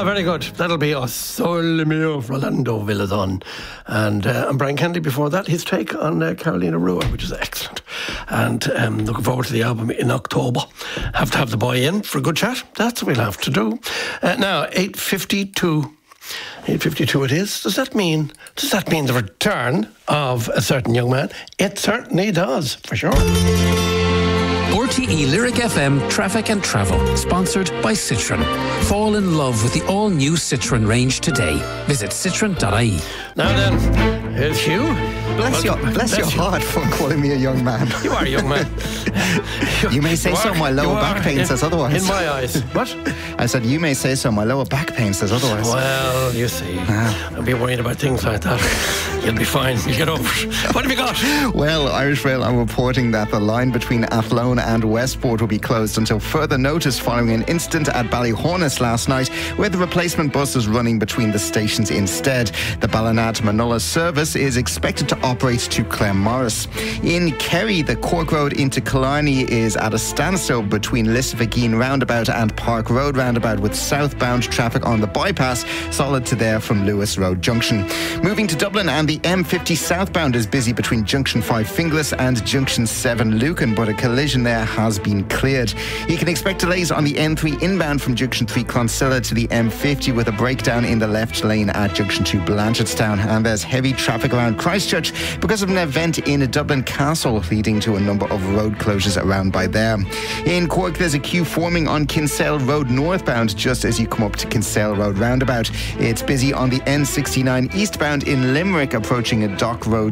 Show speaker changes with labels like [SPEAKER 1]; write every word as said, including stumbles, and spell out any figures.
[SPEAKER 1] Ah, very good. That'll be us. Sole mio Rolando Villadon. And, uh, and Brian Kennedy before that, his take on uh, Carolina Rua, which is excellent. And um, looking forward to the album in October. Have to have the boy in for a good chat. That's what we'll have to do. Uh, now, eight fifty-two. eight fifty-two it is. Does that mean, does that mean the return of a certain young man? It certainly does, for sure.
[SPEAKER 2] R T E Lyric F M Traffic and Travel, sponsored by Citroen. Fall in love with the all-new Citroen range today. Visit citroen dot I E.
[SPEAKER 1] Now then, here's Hugh.
[SPEAKER 3] Bless, your, bless, bless your heart for calling me a young man.
[SPEAKER 1] You are a young man.
[SPEAKER 3] you, you may say you so, are, my lower back pain
[SPEAKER 1] in,
[SPEAKER 3] says otherwise.
[SPEAKER 1] In my eyes. What?
[SPEAKER 3] I said, you may say so, my lower back pain says otherwise.
[SPEAKER 1] Well, you see, ah. Don't be worried about things like that. You'll be fine. You'll get over it. What have you got?
[SPEAKER 3] Well, Irish Rail are reporting that the line between Athlone and Westport will be closed until further notice following an incident at Ballyhornis last night where the replacement bus is running between the stations instead. The Ballynat-Manulla service is expected to operate to Claremorris. In Kerry, the Cork Road into Killarney is at a standstill between Lisvageen roundabout and Park Road roundabout, with southbound traffic on the bypass solid to there from Lewis Road Junction. Moving to Dublin, and the M fifty southbound is busy between Junction five Finglas and Junction seven Lucan, but a collision there has been cleared. You can expect delays on the N three inbound from Junction three Clonsilla to the M fifty, with a breakdown in the left lane at Junction two Blanchardstown. And there's heavy traffic around Christchurch because of an event in Dublin Castle, leading to a number of road closures around by there. In Cork, there's a queue forming on Kinsale Road northbound just as you come up to Kinsale Road roundabout. It's busy on the N sixty-nine eastbound in Limerick, approaching a Dock Road